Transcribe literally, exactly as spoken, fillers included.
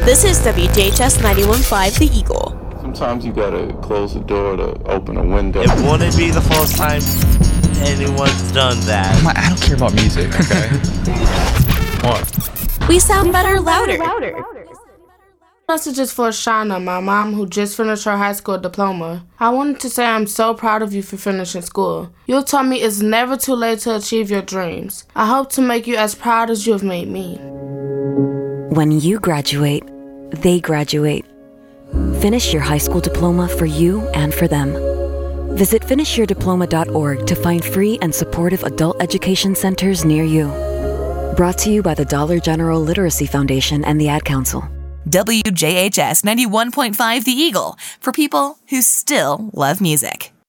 This is W J H S ninety-one point five The Eagle. Sometimes you gotta close the door to open a window. It wouldn't be the first time anyone's done that. I'm like, I don't care about music, okay? What? We sound better louder. Messages for Shauna, my mom, who just finished her high school diploma. I wanted to say I'm so proud of you for finishing school. You told me it's never too late to achieve your dreams. I hope to make you as proud as you have made me. When you graduate, they graduate. Finish your high school diploma for you and for them. Visit finish your diploma dot org to find free and supportive adult education centers near you. Brought to you by the Dollar General Literacy Foundation and the Ad Council. W J H S ninety-one point five The Eagle, for people who still love music.